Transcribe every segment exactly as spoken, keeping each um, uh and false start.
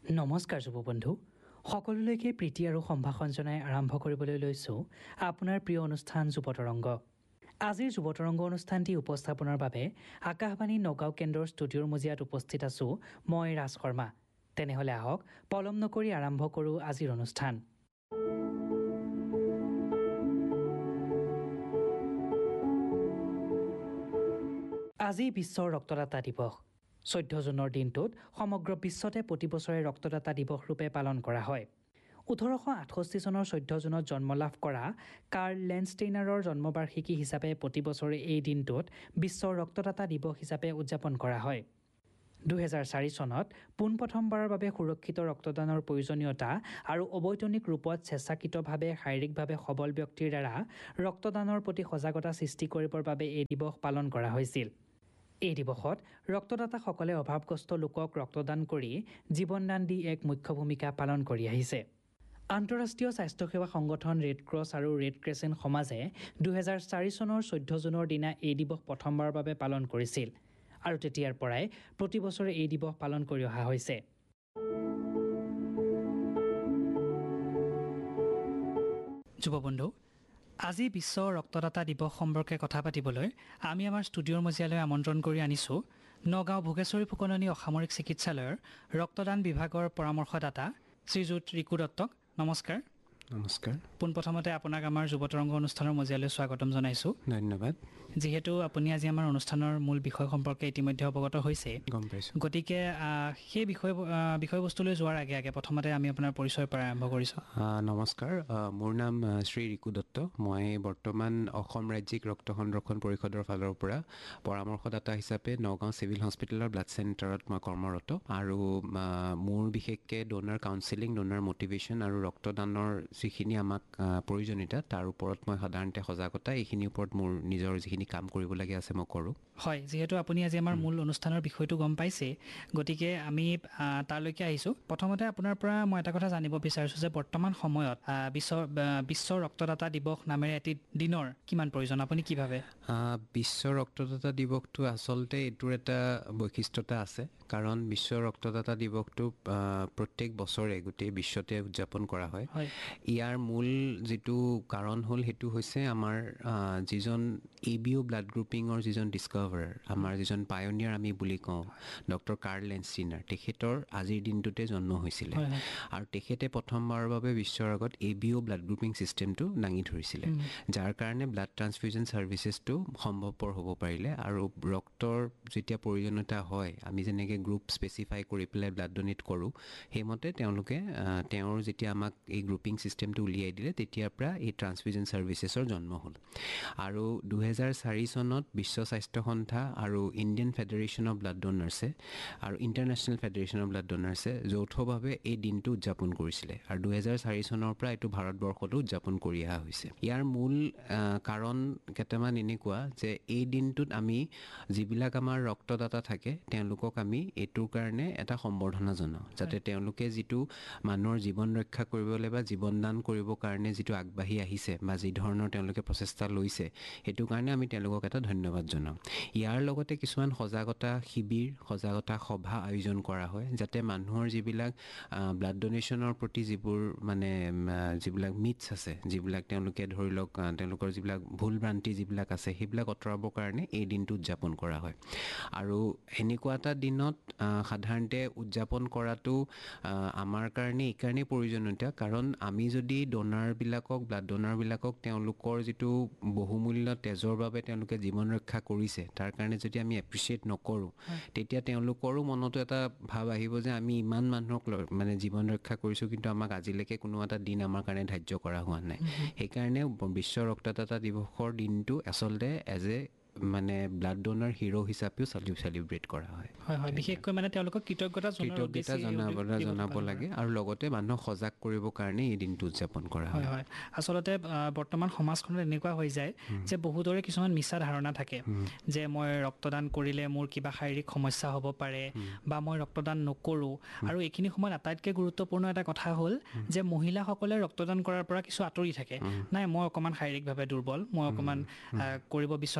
নমস্কাৰ যুৱ বন্ধু সকলোলৈকে প্ৰীতি আৰু সম্ভাষণ জনাই আৰম্ভ কৰিবলৈ লৈছোঁ আপোনাৰ প্ৰিয় অনুষ্ঠান যুৱতৰংগ। আজিৰ যুৱতৰংগ অনুষ্ঠানটি উপস্থাপনৰ বাবে আকাশবাণী নগাঁও কেন্দ্ৰৰ ষ্টুডিঅ'ৰ মজিয়াত উপস্থিত আছোঁ মই ৰাজ শৰ্মা। তেনেহ'লে আহক পলম নকৰি আৰম্ভ কৰোঁ আজিৰ অনুষ্ঠান। আজি বিশ্ব ৰক্তদাতা দিৱস। চৈধ্য জুনৰ দিনটোত সমগ্ৰ বিশ্বতে প্ৰতি বছৰে ৰক্তদাতা দিৱস ৰূপে পালন কৰা হয়। ওঠৰশ আঠষষ্ঠি চনৰ চৈধ্য জুনত জন্মলাভ কৰা কাৰ্ল লেণ্ডষ্টেইনাৰৰ জন্মবাৰ্ষিকী হিচাপে প্ৰতি বছৰে এই দিনটোত বিশ্ব ৰক্তদাতা দিৱস হিচাপে উদযাপন কৰা হয়। দুহেজাৰ চাৰি চনত পোনপ্ৰথমবাৰৰ বাবে সুৰক্ষিত ৰক্তদানৰ প্ৰয়োজনীয়তা আৰু অবৈতনিক ৰূপত স্বেচ্ছাকৃতভাৱে শাৰীৰিকভাৱে সবল ব্যক্তিৰ দ্বাৰা ৰক্তদানৰ প্ৰতি সজাগতা সৃষ্টি কৰিবৰ বাবে এই দিৱস পালন কৰা হৈছিল। এই দিৱসত ৰক্তদাতাসকলে অভাৱগ্ৰস্ত লোকক ৰক্তদান কৰি জীৱনদান দি এক মুখ্য ভূমিকা পালন কৰি আহিছে। আন্তঃৰাষ্ট্ৰীয় স্বাস্থ্যসেৱা সংগঠন ৰেড ক্ৰছ আৰু ৰেড ক্ৰেচেণ্ট সমাজে দুহেজাৰ চাৰি চনৰ চৈধ্য জুনৰ দিনা এই দিৱস প্ৰথমবাৰৰ বাবে পালন কৰিছিল আৰু তেতিয়াৰ পৰাই প্ৰতি বছৰে এই দিৱস পালন কৰি অহা হৈছে। যুৱবন্ধু, আজি বিশ্ব ৰক্তদাতা দিৱস সম্পৰ্কে কথা পাতিবলৈ আমি আমাৰ ষ্টুডিঅ'ৰ মজিয়ালৈ আমন্ত্ৰণ কৰি আনিছোঁ নগাঁও ভোগেশ্বৰী ফুকননী অসামৰিক চিকিৎসালয়ৰ ৰক্তদান বিভাগৰ পৰামৰ্শদাতা শ্ৰীযুত ৰিকু দত্তক। নমস্কাৰ। নমস্কাৰ। পোনপ্ৰথমতে আপোনাক আমাৰ যুৱতৰংগ অনুষ্ঠানৰ মজিয়ালৈ স্বাগতম জনাইছোঁ। ধন্যবাদ। যিহেতু আপুনি আজি আমাৰ অনুষ্ঠানৰ মূল বিষয় সম্পৰ্কে ইতিমধ্যে অৱগত হৈছে, গম পাইছোঁ। গতিকে সেই বিষয় বিষয়বস্তুলৈ যোৱাৰ আগে আগে প্ৰথমতে আমি আপোনাৰ পৰিচয়ৰ পৰা আৰম্ভ কৰিছোঁ। নমস্কাৰ, মোৰ নাম শ্ৰী ৰিকু দত্ত। মই বৰ্তমান অসম ৰাজ্যিক ৰক্ত সংৰক্ষণ পৰিষদৰ ফালৰ পৰা পৰামৰ্শদাতা হিচাপে নগাঁও চিভিল হস্পিটেলৰ ব্লাড চেণ্টাৰত মই কৰ্মৰত আৰু মোৰ বিশেষকৈ ডোনাৰ কাউন্সেলিং, ডোনাৰ মটিভেশ্যন আৰু ৰক্তদানৰ যিখিনি আমাক প্ৰয়োজনীয়তা তাৰ ওপৰত মই সাধাৰণতে সজাগতা এইখিনিৰ ওপৰত মোৰ নিজৰ যিখিনি কাম কৰিবলগীয়া আছে মই কৰোঁ। হয়, যিহেতু আপুনি আজি আমাৰ মূল অনুষ্ঠানৰ বিষয়টো গম পাইছে, গতিকে আমি তাৰলৈকে আহিছোঁ। প্ৰথমতে আপোনাৰ পৰা মই এটা কথা জানিব বিচাৰিছোঁ যে বৰ্তমান সময়ত বিশ্ব বিশ্ব ৰক্তদাতা দিৱস নামেৰে এটি দিনৰ কিমান প্ৰয়োজন, আপুনি কি ভাবে? বিশ্ব ৰক্তদাতা দিৱসটো আচলতে এইটোৰ এটা বৈশিষ্ট্যতা আছে, কাৰণ বিশ্ব ৰক্তদাতা দিৱসটো প্ৰত্যেক বছৰে গোটেই বিশ্বতে উদযাপন কৰা হয়। ইয়াৰ মূল যিটো কাৰণ হ'ল সেইটো হৈছে আমাৰ যিজন এ বি অ' ব্লাড গ্ৰুপিঙৰ যিজন ডিছকভাৰ, আমাৰ যিজন পায়নিয়াৰ আমি বুলি কওঁ ডক্টৰ কাৰ্ল লেণ্ডষ্টেইনাৰ, তেখেতৰ আজিৰ দিনটোতে জন্ম হৈছিলে আৰু তেখেতে প্ৰথমবাৰৰ বাবে বিশ্বৰ আগত A B O' blood grouping ছিষ্টেমটো দাঙি ধৰিছিলে, যাৰ কাৰণে ব্লাড ট্ৰান্সফিউজন ছাৰ্ভিচেছটো সম্ভৱপৰ হ'ব পাৰিলে। আৰু ৰক্তৰ যেতিয়া প্ৰয়োজনীয়তা হয়, আমি যেনেকৈ গ্ৰুপ স্পেচিফাই কৰি পেলাই ব্লাড ডনেট কৰোঁ, সেইমতে তেওঁলোকে তেওঁৰ যেতিয়া আমাক এই গ্ৰুপিং ছিষ্টেমটো উলিয়াই দিলে, তেতিয়াৰ পৰা এই ট্ৰান্সফিউজন ছাৰ্ভিচেছৰ জন্ম হ'ল। আৰু দুহেজাৰ চাৰি চনত বিশ্ব স্বাস্থ্য সংস্থা আৰু ইণ্ডিয়ান ফেডাৰেশ্যন অফ ব্লাড ডনাৰ্ছে আৰু ইণ্টাৰনেশ্যনেল ফেডাৰেশ্যন অফ ব্লাড ডনাৰ্ছে যৌথভাৱে এই দিনটো উদযাপন কৰিছিলে আৰু দুহেজাৰ চাৰি চনৰ পৰা এইটো ভাৰতবৰ্ষতো উদযাপন কৰি অহা হৈছে। ইয়াৰ মূল কাৰণ কেইটামান এনেকুৱা যে এই দিনটোত আমি যিবিলাক আমাৰ ৰক্তদাতা থাকে তেওঁলোকক আমি এইটোৰ কাৰণে এটা সম্বৰ্ধনা জনাওঁ, যাতে তেওঁলোকে যিটো মানুহৰ জীৱন ৰক্ষা কৰিবলৈ বা জীৱনদান কৰিবৰ কাৰণে যিটো আগবাঢ়ি আহিছে বা যি ধৰণৰ তেওঁলোকে প্ৰচেষ্টা লৈছে, সেইটো কাৰণে আমি তেওঁলোকক এটা ধন্যবাদ জনাওঁ। ইয়াৰ লগতে কিছুমান সজাগতা শিবিৰ, সজাগতা সভা আয়োজন কৰা হয়, যাতে মানুহৰ যিবিলাক ব্লাড ডনেশ্যনৰ প্ৰতি যিবোৰ মানে যিবিলাক মিথছ আছে, যিবিলাক তেওঁলোকে ধৰি লওক তেওঁলোকৰ যিবিলাক ভুল ভ্ৰান্তি যিবিলাক আছে, সেইবিলাক আঁতৰাবৰ কাৰণে এই দিনটো উদযাপন কৰা হয়। আৰু এনেকুৱা এটা দিনত সাধাৰণতে উদযাপন কৰাটো আমাৰ কাৰণে এইকাৰণেই প্ৰয়োজনীয়তা, কাৰণ আমি যদি ডোনাৰবিলাকক ব্লাড ডোনাৰবিলাকক তেওঁলোকৰ যিটো বহুমূল্য তেজৰ বাবে তেওঁলোকে জীৱন ৰক্ষা কৰিছে তাৰ কাৰণে যদি আমি এপ্ৰিচিয়েট নকৰোঁ, তেতিয়া তেওঁলোকৰো মনতো এটা ভাৱ আহিব যে আমি ইমান মানুহক মানে জীৱন ৰক্ষা কৰিছোঁ, কিন্তু আমাক আজিলৈকে কোনো এটা দিন আমাৰ কাৰণে ধাৰ্য কৰা হোৱা নাই। সেইকাৰণে বিশ্ব ৰক্তদাতা দিৱসৰ দিনটো আচলতে এজ এ মানে ব্লাড ডোনাৰ হিৰো হিচাপেও চেলিব্ৰেট কৰা হয়। হয় হয়, বিশেষকৈ মানে তেওঁলোকক কৃতজ্ঞতা কৃতজ্ঞতা জনাবলৈ জনাব লাগে আৰু লগতে মানুহক সজাগ কৰিবৰ কাৰণে এই দিনটো উদযাপন কৰা হয়। হয়, আচলতে বৰ্তমান সমাজখনত এনেকুৱা হৈ যায় যে বহুতৰে কিছুমান মিছা ধাৰণা থাকে যে মই ৰক্তদান কৰিলে মোৰ কিবা শাৰীৰিক সমস্যা হ'ব পাৰে বা মই ৰক্তদান নকৰোঁ। আৰু এইখিনি সময়ত আটাইতকৈ গুৰুত্বপূৰ্ণ এটা কথা হ'ল যে মহিলাসকলে ৰক্তদান কৰাৰ পৰা কিছু আঁতৰি থাকে। নাই, মই অকণমান শাৰীৰিকভাৱে দুৰ্বল, মই অকণমান কৰিব বিচৰা নাই এতিয়া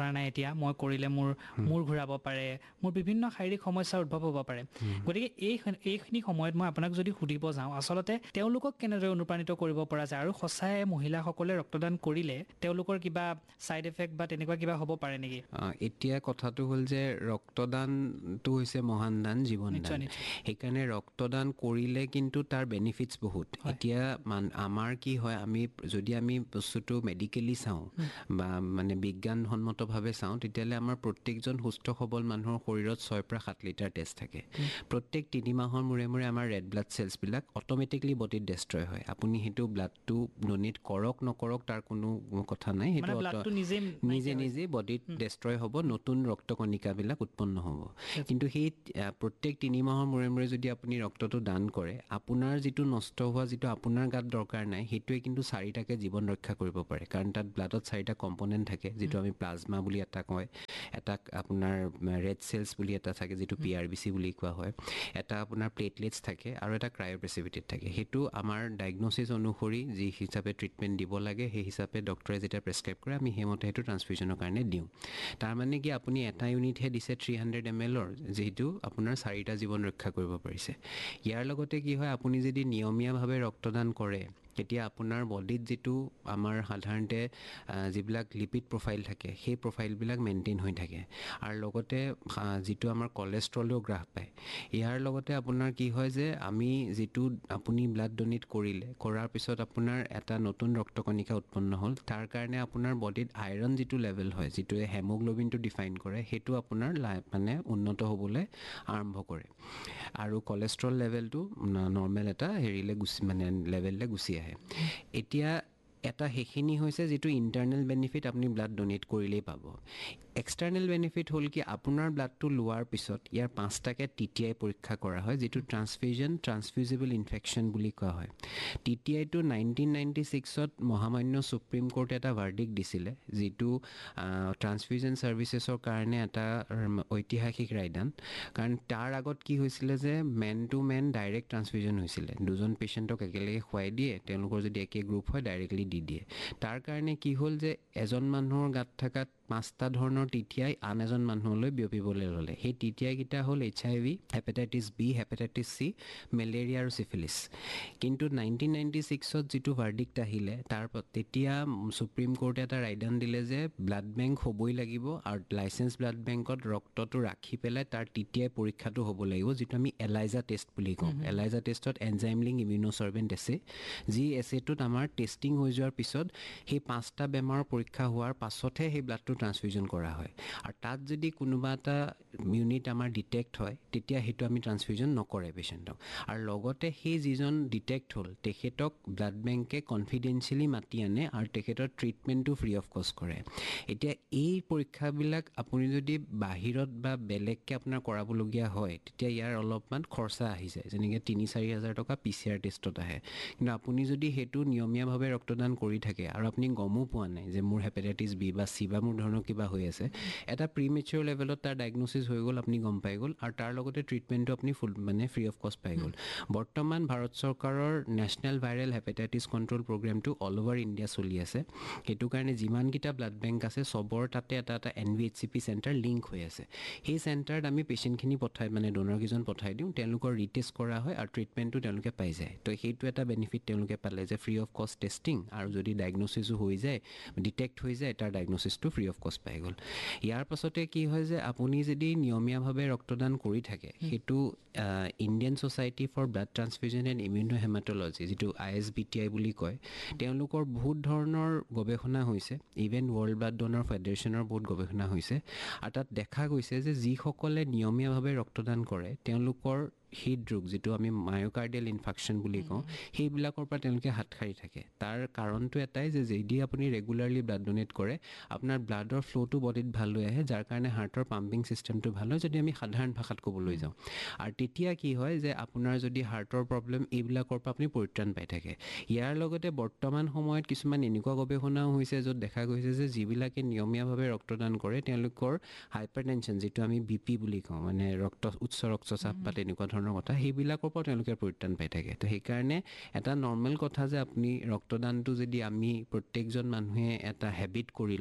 এতিয়া মই কৰিলে মোৰ মূৰ ঘূৰাব পাৰে, মোৰ বিভিন্ন শাৰীৰিক সমস্যাৰ উদ্ভৱ হ'ব পাৰে। গতিকে এই এইখিনি সময়ত মই আপোনাক যদি সুধিব যাওঁ আচলতে তেওঁলোকক কেনেদৰে অনুপ্ৰাণিত কৰিব পৰা যায় আৰু সঁচাই মহিলাসকলে ৰক্তদান কৰিলে তেওঁলোকৰ কিবা ছাইড এফেক্ট বা তেনেকুৱা কিবা হ'ব পাৰে নেকি? এতিয়া কথাটো হ'ল যে ৰক্তদানটো হৈছে মহান দান, জীৱন দান। সেইকাৰণে ৰক্তদান কৰিলে কিন্তু তাৰ বেনিফিটছ বহুত। এতিয়া মান আমাৰ কি হয়, আমি যদি আমি বস্তুটো মেডিকেলি চাওঁ বা মানে বিজ্ঞানসন্মতভাৱে চাওঁ, তেতিয়াহ'লে আমাৰ প্ৰত্যেকজন সুস্থ সবল মানুহৰ শৰীৰত ছয়ৰ পৰা সাত লিটাৰ তেজ থাকে। প্ৰত্যেক তিনি মাহৰ মূৰে মূৰে আমাৰ ৰেড ব্লাড চেলছবিলাক অট'মেটিকলি বডিত ডেষ্ট্ৰয় হয়। আপুনি সেইটো ব্লাডটো ডনেট কৰক নকৰক তাৰ কোনো কথা নাই, সেইটো নিজে নিজে বডিত ডেষ্ট্ৰয় হ'ব, নতুন ৰক্তকণিকাবিলাক উৎপন্ন হ'ব। কিন্তু সেই প্ৰত্যেক তিনি মাহৰ মূৰে মূৰে যদি আপুনি ৰক্তটো দান কৰে, আপোনাৰ যিটো নষ্ট হোৱা যিটো আপোনাৰ গাত দৰকাৰ নাই, সেইটোৱে কিন্তু চাৰিটাকে জীৱন ৰক্ষা কৰিব পাৰে। কাৰণ তাত ব্লাডত চাৰিটা কম্পনেণ্ট থাকে, যিটো আমি প্লাজমা বুলি এটা কয়, এটা আপোনাৰ ৰেড চেলছ বুলি এটা থাকে যিটো পি আৰ বি চি বুলি কোৱা হয়, এটা আপোনাৰ প্লেটলেটছ থাকে আৰু এটা ক্ৰায়'প্ৰেচিপিটেট থাকে। সেইটো আমাৰ ডায়েগন'চিছ অনুসৰি যি হিচাপে ট্ৰিটমেণ্ট দিব লাগে সেই হিচাপে ডক্টৰে যেতিয়া প্ৰেছক্ৰাইব কৰে আমি সেইমতে সেইটো ট্ৰান্সফিউজনৰ কাৰণে দিওঁ। তাৰমানে কি আপুনি এটা ইউনিটহে দিছে থ্ৰী হাণ্ড্ৰেড এম এলৰ, যিটো আপোনাৰ চাৰিটা জীৱন ৰক্ষা কৰিব পাৰিছে। ইয়াৰ লগতে কি হয়, আপুনি যদি নিয়মীয়াভাৱে ৰক্তদান কৰে তেতিয়া আপোনাৰ বডিত যিটো আমাৰ সাধাৰণতে যিবিলাক লিপিড প্ৰফাইল থাকে সেই প্ৰফাইলবিলাক মেইনটেইন হৈ থাকে আৰু লগতে যিটো আমাৰ কলেষ্ট্ৰলো হ্ৰাস পায়। ইয়াৰ লগতে আপোনাৰ কি হয় যে আমি যিটো আপুনি ব্লাড ডনেট কৰিলে, কৰাৰ পিছত আপোনাৰ এটা নতুন ৰক্তকণিকা উৎপন্ন হ'ল, তাৰ কাৰণে আপোনাৰ বডিত আইৰণ যিটো লেভেল হয়, যিটোৱে হেমোগ্ল'বিনটো ডিফাইন কৰে, সেইটো আপোনাৰ মানে উন্নত হ'বলৈ আৰম্ভ কৰে আৰু কলেষ্ট্ৰল লেভেলটো নৰ্মেল এটা হেৰিলে গুচি মানে লেভেললৈ গুচি আহে। এতিয়া এটা সেইখিনি হৈছে যিটো ইণ্টাৰনেল বেনিফিট আপুনি ব্লাড ডনেট কৰিলেই পাব। এক্সটাৰ্নেল বেনিফিট হ'ল কি, আপোনাৰ ব্লাডটো লোৱাৰ পিছত ইয়াৰ পাঁচটাকে টি টি আই পৰীক্ষা কৰা হয়, যিটো ট্ৰান্সফিউজন ট্ৰান্সফিউজিবল ইনফেকশ্যন বুলি কোৱা হয়। টি টি আইটো নাইনটিন নাইণ্টি ছিক্সত মহামান্য ছুপ্ৰিম কোৰ্টে এটা ভাৰ্ডিক্ট দিছিলে, যিটো ট্ৰান্সফিউজন ছাৰ্ভিচেছৰ কাৰণে এটা ঐতিহাসিক ৰায়দান। কাৰণ তাৰ আগত কি হৈছিলে যে man two man direct transfusion হৈছিলে, দুজন পেচেণ্টক একেলগে খুৱাই দিয়ে, তেওঁলোকৰ যদি একে গ্ৰুপ হয় ডাইৰেক্টলি দি দিয়ে। তাৰ কাৰণে কি হ'ল যে এজন মানুহৰ গাত থকাত পাঁচটা ধৰণৰ টি টি আই আন এজন মানুহলৈ বিয়পিবলৈ ল'লে। সেই টি টি আইকেইটা হ'ল এইচ আই V, hepatitis B, hepatitis C, malaria আৰু চিফিলিছ। কিন্তু নাইনটিন নাইণ্টি ছিক্সত যিটো ভাৰ্ডিক্ট আহিলে, তাৰ তেতিয়া ছুপ্ৰিম কোৰ্টে এটা ৰায়দান দিলে যে ব্লাড বেংক হ'বই লাগিব আৰু লাইচেঞ্চ ব্লাড বেংকত ৰক্তটো ৰাখি পেলাই তাৰ টি টি আই পৰীক্ষাটো হ'ব লাগিব, যিটো আমি এলাইজা টেষ্ট বুলি কওঁ। এলাইজা টেষ্টত এনজাইম লিংক ইমিউন'চৰ্বেণ্ট এছে, যি এছেটোত আমাৰ টেষ্টিং হৈ যোৱাৰ পিছত সেই পাঁচটা বেমাৰৰ পৰীক্ষা হোৱাৰ পাছতহে সেই ব্লাডটো ট্ৰান্সফিউজন কৰা হয়। আৰু তাত যদি কোনোবা এটা ইউনিট আমাৰ ডিটেক্ট হয়, তেতিয়া সেইটো আমি ট্ৰান্সফিউজন নকৰে পেচেণ্টক। আৰু লগতে সেই যিজন ডিটেক্ট হ'ল তেখেতক ব্লাড বেংকে কনফিডেঞ্চিয়েলি মাতি আনে আৰু তেখেতৰ ট্ৰিটমেণ্টটো ফ্ৰী অফ কষ্ট কৰে। এতিয়া এই পৰীক্ষাবিলাক আপুনি যদি বাহিৰত বা বেলেগকৈ আপোনাৰ কৰাবলগীয়া হয়, তেতিয়া ইয়াৰ অলপমান খৰচা আহি যায়, যেনেকৈ তিনি চাৰি হাজাৰ টকা পি চি আৰ টেষ্টত আহে। কিন্তু আপুনি যদি সেইটো নিয়মীয়াভাৱে ৰক্তদান কৰি থাকে আৰু আপুনি গমো পোৱা নাই যে মোৰ হেপাটাইটিছ বি বা চি বা মোৰ ধৰণৰ কিবা হৈ আছে, এটা প্ৰি মেচিয়ৰ লেভেলত তাৰ ডায়েগন'চিছ হৈ গ'ল, আপুনি গম পাই গ'ল আৰু তাৰ লগতে ট্ৰিটমেণ্টটো আপুনি ফুল মানে ফ্ৰী অফ কষ্ট পাই গ'ল। বৰ্তমান ভাৰত চৰকাৰৰ নেশ্যনেল ভাইৰেল হেপাটাইটিছ কণ্ট্ৰল প্ৰগ্ৰেমটো অল অভাৰ ইণ্ডিয়া চলি আছে। সেইটো কাৰণে যিমানকেইটা ব্লাড বেংক আছে চবৰ তাতে এটা এটা N V H C P centre link হৈ আছে। সেই চেণ্টাৰত আমি পেচেণ্টখিনি পঠাই মানে ড'নাৰকেইজন পঠাই দিওঁ, তেওঁলোকৰ ৰিটেষ্ট কৰা হয় আৰু ট্ৰিটমেণ্টটো তেওঁলোকে পাই যায়। তো সেইটো এটা বেনিফিট তেওঁলোকে পালে যে ফ্ৰী অফ কষ্ট টেষ্টিং, আৰু যদি ডায়েগন'চিছো হৈ যায়, ডিটেক্ট হৈ যায়, তাৰ ডায়েগন'চিছটো ফ্ৰী অফ কষ্ট পাই গ'ল। ইয়াৰ পাছতে কি হয় যে আপুনি যদি নিয়মীয়াভাৱে ৰক্তদান কৰি থাকে, সেইটো Indian society for blood transfusion and immuno হেমাট'লজি, যিটো I S B T I বুলি কয়, তেওঁলোকৰ বহুত ধৰণৰ গৱেষণা হৈছে, ইভেন ৱৰ্ল্ড ব্লাড ড'নাৰ ফেডাৰেশ্যনৰ বহুত গৱেষণা হৈছে। আৰু তাত দেখা গৈছে যে যিসকলে নিয়মীয়াভাৱে ৰক্তদান কৰে তেওঁলোকৰ হৃদৰোগ, যিটো আমি মায়'কাৰ্ডিয়েল ইনফাকশ্যন বুলি কওঁ, সেইবিলাকৰ পৰা তেওঁলোকে হাত সাৰি থাকে। তাৰ কাৰণটো এটাই যে যদি আপুনি ৰেগুলাৰলি ব্লাড ডনেট কৰে, আপোনাৰ ব্লাডৰ ফ্ল'টো বডিত ভাল হৈ আহে, যাৰ কাৰণে হাৰ্টৰ পাম্পিং ছিষ্টেমটো ভাল হয়, যদি আমি সাধাৰণ ভাষাত ক'বলৈ যাওঁ। আৰু তেতিয়া কি হয় যে আপোনাৰ যদি হাৰ্টৰ প্ৰব্লেম, এইবিলাকৰ পৰা আপুনি পৰিত্ৰাণ পাই থাকে। ইয়াৰ লগতে বৰ্তমান সময়ত কিছুমান এনেকুৱা গৱেষণাও হৈছে য'ত দেখা গৈছে যে যিবিলাকে নিয়মীয়াভাৱে ৰক্তদান কৰে তেওঁলোকৰ হাইপাৰটেনশ্যন, যিটো আমি বি পি বুলি কওঁ, মানে ৰক্ত উচ্চ ৰক্তচাপ বা তেনেকুৱা ধৰণৰ কথা, সেইবিলাকৰ পৰা তেওঁলোকে পৰিত্ৰাণ পাই থাকে। তো সেইকাৰণে এটা নৰ্মেল কথা যে আপুনি ৰক্তদানটো যদি আমি প্ৰত্যেকজন মানুহে এটা হেবিট কৰি লওঁ,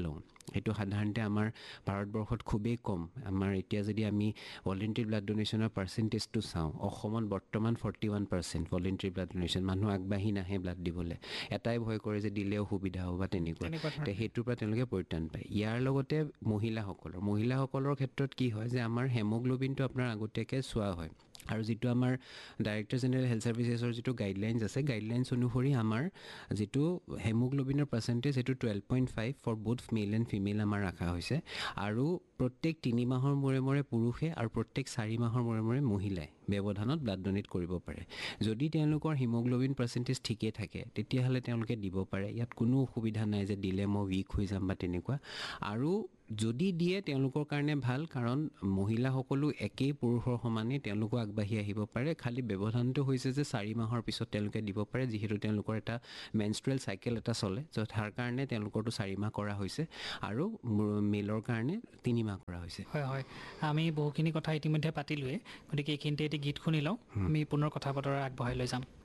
সেইটো সাধাৰণতে আমাৰ ভাৰতবৰ্ষত খুবেই কম। আমাৰ এতিয়া যদি আমি ভলেণ্টাৰী ব্লাড ডোনেশ্যনৰ পাৰ্চেণ্টেজটো চাওঁ, অসমত বৰ্তমান forty one percent ভলেণ্টাৰী blood donation. মানুহ আগবাঢ়ি নাহে ব্লাড দিবলৈ, এটাই ভয় কৰে যে দিলে অসুবিধা হ'ব বা তেনেকুৱা, তে সেইটোৰ পৰা তেওঁলোকে পৰিত্ৰাণ পায়। ইয়াৰ লগতে মহিলাসকলৰ মহিলাসকলৰ ক্ষেত্ৰত কি হয় যে আমাৰ হেমোগ্ল'বিনটো আপোনাৰ আগতীয়াকৈ চোৱা হয়, আৰু যিটো আমাৰ ডাইৰেক্টৰ জেনেৰেল হেল্থ ছাৰ্ভিচেছৰ যিটো গাইডলাইনছ আছে, গাইডলাইনছ অনুসৰি আমাৰ যিটো হেমোগ্ল'বিনৰ পাৰ্চেণ্টেজ সেইটো twelve point five for booth male and female আমাৰ ৰখা হৈছে, আৰু প্ৰত্যেক তিনি মাহৰ মূৰে মূৰে পুৰুষে আৰু প্ৰত্যেক চাৰি মাহৰ মূৰে মূৰে মহিলাই ব্যৱধানত ব্লাড ডোনেট কৰিব পাৰে। যদি তেওঁলোকৰ হিমোগ্ল'বিন পাৰ্চেণ্টেজ ঠিকে থাকে তেতিয়াহ'লে তেওঁলোকে দিব পাৰে, ইয়াত কোনো অসুবিধা নাই যে দিলে মই উইক হৈ যাম বা তেনেকুৱা। আৰু যদি দিয়ে তেওঁলোকৰ কাৰণে ভাল, কাৰণ মহিলাসকলো একেই পুৰুষৰ সমানেই তেওঁলোকো আগবাঢ়ি আহিব পাৰে। খালি ব্যৱধানটো হৈছে যে চাৰি মাহৰ পিছত তেওঁলোকে দিব পাৰে, যিহেতু তেওঁলোকৰ এটা মেনষ্ট্ৰুৱেল চাইকেল এটা চলে, য' তাৰ কাৰণে তেওঁলোকৰতো চাৰি মাহ কৰা হৈছে আৰু মেলৰ কাৰণে তিনি মাহ কৰা হৈছে। হয় হয়, আমি বহুখিনি কথা ইতিমধ্যে পাতিলোৱে, গতিকে এইখিনিতে এটি গীত শুনি লওঁ, আমি পুনৰ কথা বতৰা আগবঢ়াই লৈ যাম।